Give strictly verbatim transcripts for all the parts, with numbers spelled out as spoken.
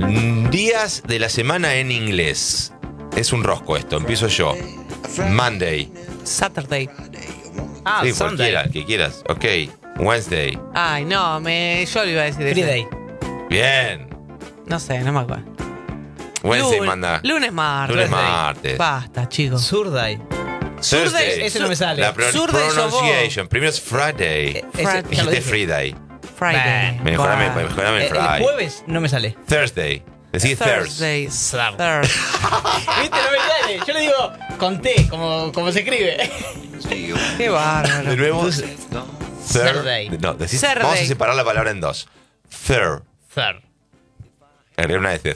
Días de la semana en inglés. Es un rosco esto, empiezo yo. Monday. Saturday. Ah, Sí, Sunday. cualquiera, que quieras. Ok. Wednesday. Ay, no, me, yo lo iba a decir. ese. Friday. Bien. No sé, no me acuerdo. Wednesday Lun- manda. Lunes, martes. Lunes, martes. Basta, chicos. Surday. Thursday. Ese no me sale. La pro- Surday sos vos. pronunciation. Primero es Friday. Ese, Friday. ya lo Dijiste dije. Friday. Friday. Bah. Mejorame, Bah. mejorame Eh, el El Friday. jueves no me sale. Thursday. Decís Thursday. Thursday. Third. Third. ¿Viste? No me sale. Yo le digo con T, como, como se escribe. Qué bárbaro. De nuevo. Thursday. No, decís, Thursday. vamos a separar la palabra en dos. Third. Third. Agregar una S.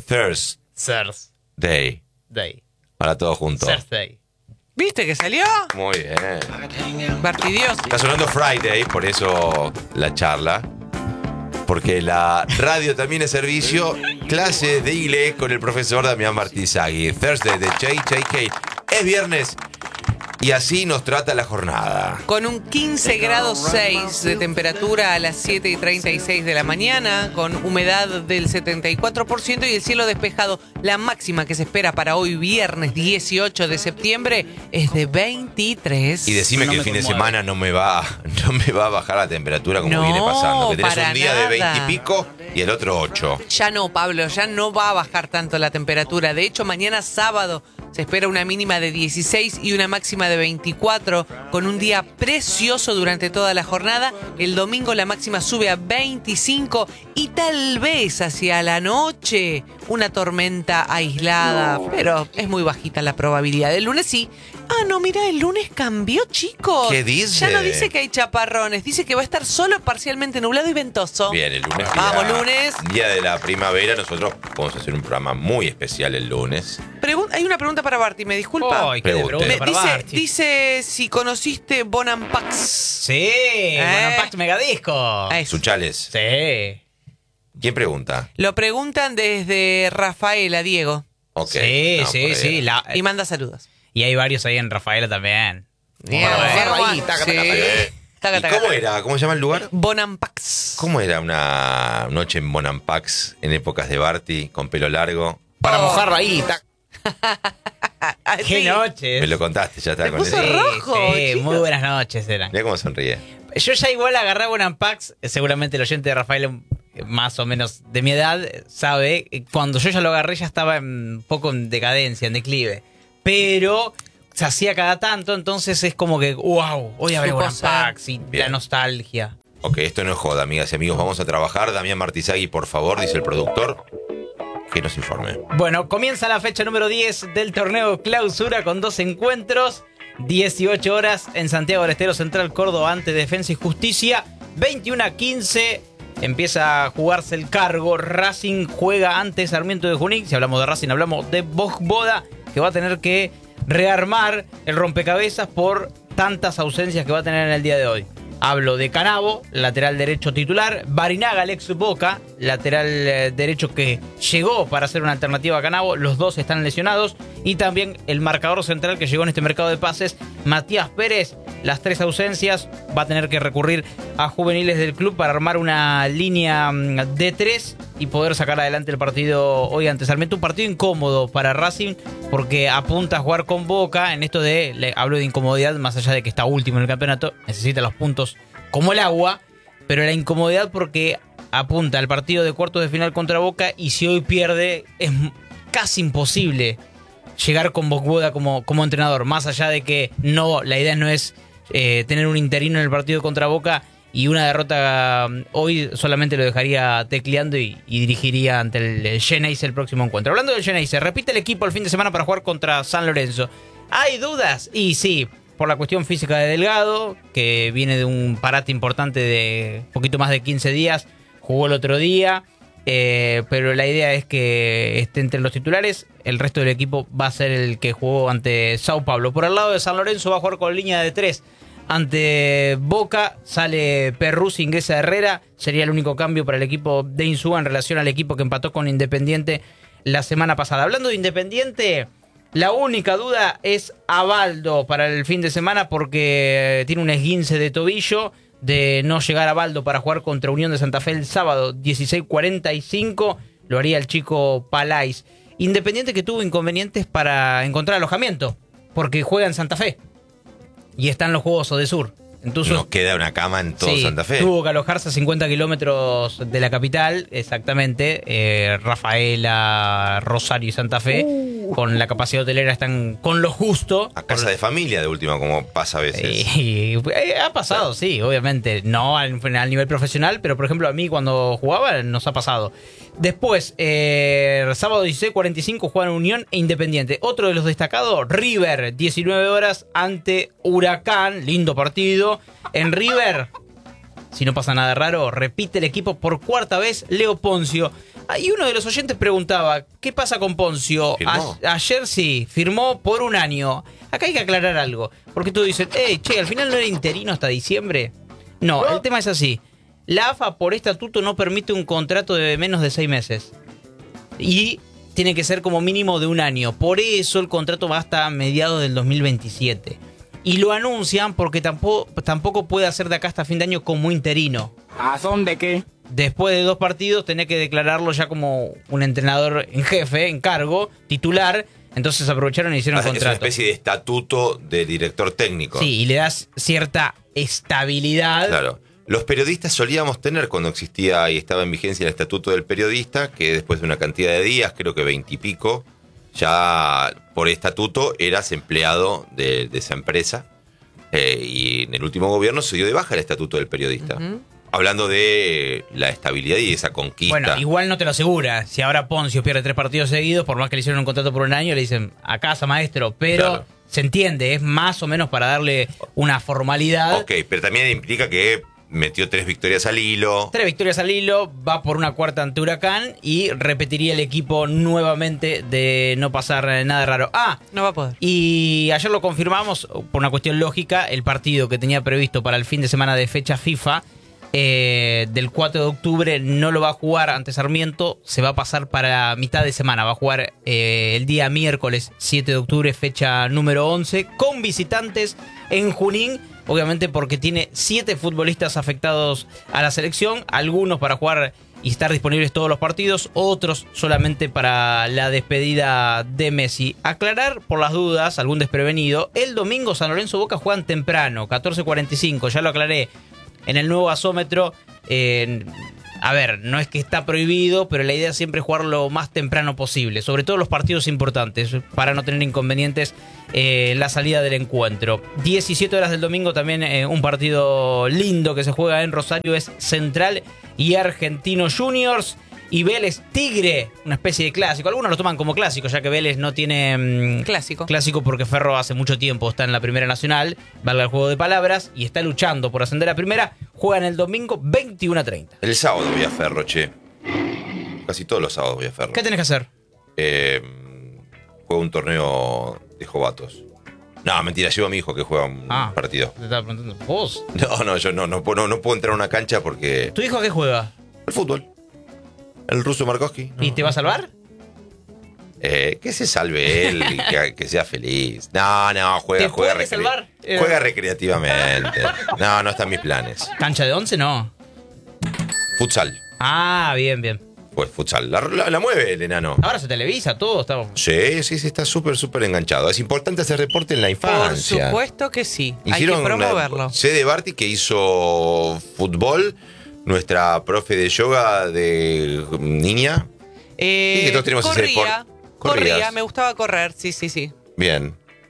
Thursday. Thursday. Ahora todo junto. Thursday. ¿Viste que salió? Muy bien. Partidioso. Está sonando Friday, por eso la charla. Porque la radio también es servicio. Clase de inglés con el profesor Damián Martizagui. Thursday de J J K. Es viernes. Y así nos trata la jornada. Con un quince grados seis de temperatura a las siete y treinta y seis de la mañana, con humedad del setenta y cuatro por ciento y el cielo despejado. La máxima que se espera para hoy viernes dieciocho de septiembre es de veintitrés. Y decime No que me el fin de conmueve. semana no me va, no me va a bajar la temperatura como No, viene pasando. Que tenés para un día de nada. veinte y pico y el otro ocho. Ya no, Pablo, ya no va a bajar tanto la temperatura. De hecho, mañana sábado se espera una mínima de dieciséis y una máxima de veinticuatro, con un día precioso durante toda la jornada. El domingo la máxima sube a veinticinco y tal vez hacia la noche una tormenta aislada, pero es muy bajita la probabilidad. El lunes sí. Ah, no, mira, el lunes cambió, chicos. ¿Qué dice? Ya no dice que hay chaparrones, dice que va a estar solo parcialmente nublado y ventoso. Bien, el lunes. Vamos, día- lunes. Día de la primavera. Nosotros vamos a hacer un programa muy especial el lunes. Pregun- hay una pregunta para Barty, me disculpa. Ay, qué de Pregunte. pregunta Me para dice, Barty. dice si conociste Bonham Pax. Sí, Bonampact Megadisco. A eso. Suchales. Sí. ¿Quién pregunta? Lo preguntan desde Rafaela, Diego. Ok. Sí, No, sí, por ahí. sí. la- Y manda saludos. y hay varios ahí en Rafaela también. Bien, Vamos a ver. bien, Ahí, Juan. taca, taca, Sí. taca. Taca, ¿Y taca, cómo taca. era? ¿Cómo se llama el lugar? Bonham Pax. ¿Cómo era una noche en Bonampax en épocas de Barty con pelo largo? Para Oh. mojarlo ahí. tac. Ah, Qué sí. noches. Me lo contaste, ya está Te con puso eso. rojo, sí, chico. muy buenas noches eran. Mira cómo sonríe. Yo ya igual agarré a Bonampax, seguramente el oyente de Rafael, más o menos de mi edad, sabe, cuando yo ya lo agarré ya estaba un poco en decadencia, en declive. Pero se hacía cada tanto, entonces es como que, wow, hoy habrá Supo Bonampax y Bien. la nostalgia. Ok, esto no es joda, amigas y amigos. Vamos a trabajar. Damián Martizagui, por favor, dice el productor, que nos informe. Bueno, comienza la fecha número diez del torneo Clausura con dos encuentros. dieciocho horas en Santiago del Estero, Central Córdoba ante Defensa y Justicia. veintiuno a quince empieza a jugarse el cargo. Racing juega ante Sarmiento de Junín. Si hablamos de Racing, hablamos de Bosboda, que va a tener que rearmar el rompecabezas por tantas ausencias que va a tener en el día de hoy. Hablo de Canavo, lateral derecho titular. Barinaga, el ex Boca, lateral eh, derecho que llegó para ser una alternativa a Canavo. Los dos están lesionados. Y también el marcador central que llegó en este mercado de pases, Matías Pérez. Las tres ausencias, va a tener que recurrir a juveniles del club para armar una línea mm, de tres y poder sacar adelante el partido hoy ante Sarmiento. Un partido incómodo para Racing porque apunta a jugar con Boca. En esto de, le hablo de incomodidad, más allá de que está último en el campeonato, necesita los puntos como el agua, pero la incomodidad porque apunta al partido de cuartos de final contra Boca y si hoy pierde es casi imposible llegar con Bosboda como, como entrenador, más allá de que no, la idea no es eh, tener un interino en el partido contra Boca y una derrota um, hoy solamente lo dejaría tecleando y, y dirigiría ante el, el Geneise el próximo encuentro. Hablando del Geneise, repite el equipo el fin de semana para jugar contra San Lorenzo. ¿Hay dudas? Y sí, por la cuestión física de Delgado, que viene de un parate importante de poquito más de quince días, jugó el otro día. Eh, pero la idea es que esté entre los titulares. El resto del equipo va a ser el que jugó ante Sao Paulo. Por el lado de San Lorenzo va a jugar con línea de tres. Ante Boca sale Perruz, ingresa Herrera. Sería el único cambio para el equipo de Insúa en relación al equipo que empató con Independiente la semana pasada. Hablando de Independiente, la única duda es Abaldo para el fin de semana porque tiene un esguince de tobillo. De no llegar a Baldo para jugar contra Unión de Santa Fe el sábado dieciséis cuarenta y cinco, lo haría el chico Palais. Independiente que tuvo inconvenientes para encontrar alojamiento, porque juega en Santa Fe y están los Juegos Odesur. Entonces, nos queda una cama en todo sí, Santa Fe. Tuvo que alojarse a cincuenta kilómetros de la capital, exactamente. Eh, Rafaela, Rosario y Santa Fe, uh. con la capacidad hotelera están con lo justo. A casa por... de familia, de última, como pasa a veces. Y, y, ha pasado, sí, obviamente. No al, al nivel profesional, pero por ejemplo a mí cuando jugaba nos ha pasado. Después, eh, sábado dieciséis cuarenta y cinco juegan Unión e Independiente. Otro de los destacados, River, diecinueve horas ante Huracán. Lindo partido. En River, si no pasa nada raro, repite el equipo por cuarta vez Leo Poncio. Y uno de los oyentes preguntaba, ¿qué pasa con Poncio? A- ayer sí, firmó por un año. Acá hay que aclarar algo. Porque tú dices, hey, che, al final no era interino hasta diciembre. No, ¿No? El tema es así. La A F A por estatuto no permite un contrato de menos de seis meses. Y tiene que ser como mínimo de un año. Por eso el contrato va hasta mediados del dos mil veintisiete. Y lo anuncian porque tampoco, tampoco puede hacer de acá hasta fin de año como interino. ¿A son de qué? Después de dos partidos tenés que declararlo ya como un entrenador en jefe, en cargo, titular. Entonces aprovecharon y hicieron es contrato. Es una especie de estatuto de director técnico. Sí, y le das cierta estabilidad. Claro. Los periodistas solíamos tener, cuando existía y estaba en vigencia el estatuto del periodista, que después de una cantidad de días, creo que veintipico, ya por estatuto eras empleado de, de esa empresa. Eh, y en el último gobierno se dio de baja el estatuto del periodista. Uh-huh. Hablando de la estabilidad y esa conquista. Bueno, igual no te lo asegura. Si ahora Poncio pierde tres partidos seguidos, por más que le hicieron un contrato por un año, le dicen a casa, maestro. Pero claro, se entiende, es más o menos para darle una formalidad. Ok, pero también implica que metió tres victorias al hilo. Tres victorias al hilo, va por una cuarta ante Huracán y repetiría el equipo nuevamente de no pasar nada raro. Ah, no va a poder. Y ayer lo confirmamos, por una cuestión lógica, el partido que tenía previsto para el fin de semana de fecha FIFA, eh, del cuatro de octubre, no lo va a jugar ante Sarmiento, se va a pasar para mitad de semana, va a jugar eh, el día miércoles siete de octubre, fecha número once, con visitantes en Junín. Obviamente porque tiene siete futbolistas afectados a la selección, algunos para jugar y estar disponibles todos los partidos, otros solamente para la despedida de Messi. Aclarar por las dudas, algún desprevenido, el domingo San Lorenzo Boca juegan temprano, catorce cuarenta y cinco, ya lo aclaré, en el nuevo gasómetro. Eh, a ver, no es que está prohibido, pero la idea es siempre jugar lo más temprano posible, sobre todo los partidos importantes, para no tener inconvenientes en eh, la salida del encuentro. diecisiete horas del domingo también eh, un partido lindo que se juega en Rosario, es Central y Argentino Juniors. Y Vélez Tigre, una especie de clásico. Algunos lo toman como clásico, ya que Vélez no tiene mmm, clásico. Clásico porque Ferro hace mucho tiempo está en la Primera Nacional, valga el juego de palabras, y está luchando por ascender a Primera. Juegan el domingo veintiuno a treinta. El sábado voy a Ferro, che. Casi todos los sábados voy a Ferro. ¿Qué tenés que hacer? Eh, juego un torneo de jovatos. No, mentira, llevo a mi hijo que juega un ah, partido. ¿Te estaba preguntando? ¿Vos? No, no, yo no, no, no, no puedo entrar a una cancha porque... ¿Tu hijo a qué juega? El fútbol. El ruso Markovsky. ¿Y no. te va a salvar? Eh, que se salve él y que, que sea feliz. No, no, juega, ¿Te juega, puede recre- salvar? juega recreativamente. No, no están mis planes. ¿Cancha de once? No. Futsal. Ah, bien, bien. Pues futsal. La, la, la mueve el enano. Ahora se televisa todo. Está... Sí, sí, sí, está súper, súper enganchado. Es importante hacer deporte en la infancia. Por supuesto que sí. Hicieron hay que promoverlo. Sede Barty, que hizo fútbol. Nuestra profe de yoga de niña. Eh, sí, que todos tenemos corría, ese deporte. Corría, me gustaba correr, sí, sí, sí. Bien.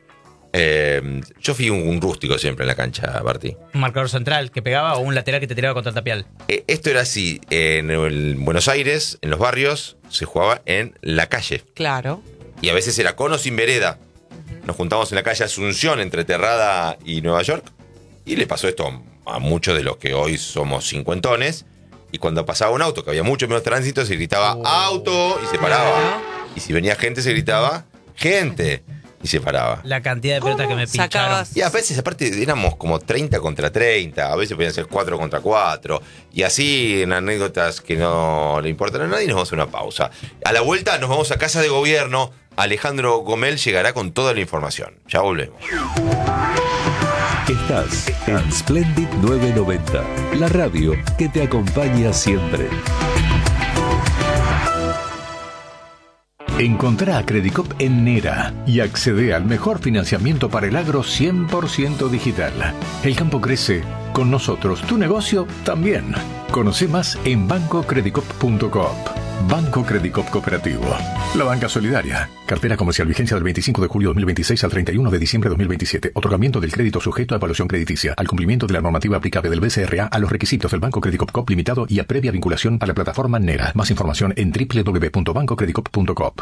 Eh, yo fui un, un rústico siempre en la cancha, Barty. ¿Un marcador central que pegaba o un lateral que te tiraba contra el tapial? Eh, esto era así. En el Buenos Aires, en los barrios, se jugaba en la calle. Claro. Y a veces era con o sin vereda. Nos juntamos en la calle Asunción, entre Terrada y Nueva York. Y le pasó esto a muchos de los que hoy somos cincuentones. Y cuando pasaba un auto, que había mucho menos tránsito, se gritaba oh. auto y se paraba. Bueno. Y si venía gente, se gritaba gente y se paraba. La cantidad de pelotas que me pincharon. Sacabas? Y a veces, aparte, éramos como treinta contra treinta. A veces podían ser cuatro contra cuatro. Y así, en anécdotas que no le importan a nadie, nos vamos a una pausa. A la vuelta nos vamos a Casa de Gobierno. Alejandro Gomel llegará con toda la información. Ya volvemos. Estás en Splendid nueve noventa, la radio que te acompaña siempre. Encontrá a Credicop en Nera y accede al mejor financiamiento para el agro cien por ciento digital. El campo crece, con nosotros tu negocio también. Conoce más en banco credicop punto coop. Banco Credicop Cooperativo. La banca solidaria. Cartera comercial, vigencia del veinticinco de julio de dos mil veintiséis al treinta y uno de diciembre de dos mil veintisiete. Otorgamiento del crédito sujeto a evaluación crediticia. Al cumplimiento de la normativa aplicable del B C R A a los requisitos del Banco Credicop Coop Limitado y a previa vinculación a la plataforma Nera. Más información en doble u doble u doble u punto banco credicop punto coop.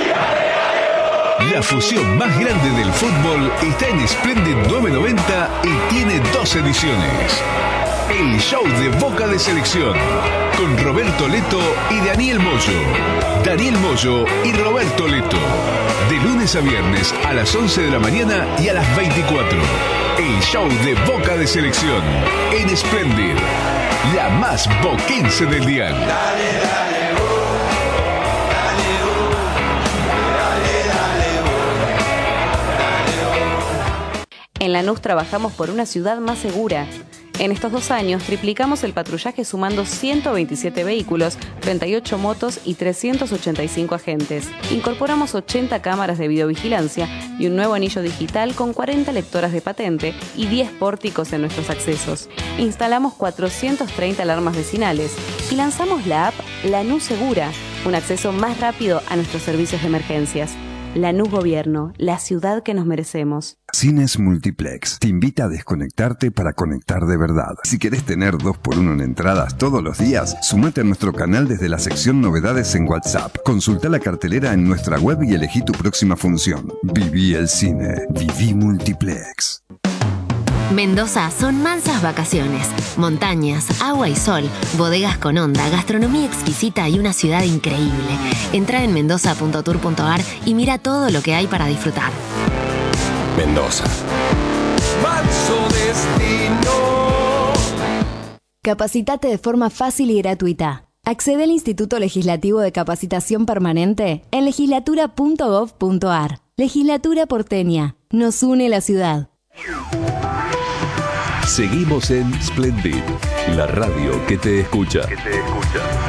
La fusión más grande del fútbol está en Splendid novecientos noventa y tiene dos ediciones. El show de Boca de Selección, con Roberto Leto y Daniel Moyo. Daniel Moyo y Roberto Leto. De lunes a viernes a las once de la mañana y a las veinticuatro. El show de Boca de Selección, en Splendid, la más boquense del dial. Dale, dale. En Lanús trabajamos por una ciudad más segura. En estos dos años triplicamos el patrullaje sumando ciento veintisiete vehículos, treinta y ocho motos y trescientos ochenta y cinco agentes. Incorporamos ochenta cámaras de videovigilancia y un nuevo anillo digital con cuarenta lectoras de patente y diez pórticos en nuestros accesos. Instalamos cuatrocientas treinta alarmas vecinales y lanzamos la app Lanús Segura, un acceso más rápido a nuestros servicios de emergencias. Lanús Gobierno, la ciudad que nos merecemos. Cines Multiplex te invita a desconectarte para conectar de verdad. Si querés tener dos por uno en entradas todos los días, sumate a nuestro canal desde la sección Novedades en WhatsApp. Consulta la cartelera en nuestra web y elegí tu próxima función. Viví el cine. Viví Multiplex. Mendoza son mansas vacaciones, montañas, agua y sol, bodegas con onda, gastronomía exquisita y una ciudad increíble. Entra en mendoza punto tour punto ar y mira todo lo que hay para disfrutar. Mendoza. Manso destino. Capacitate de forma fácil y gratuita. Accede al Instituto Legislativo de Capacitación Permanente en legislatura punto gob punto ar. Legislatura porteña. Nos une la ciudad. Seguimos en Splendid, la radio que te escucha. Que te escucha.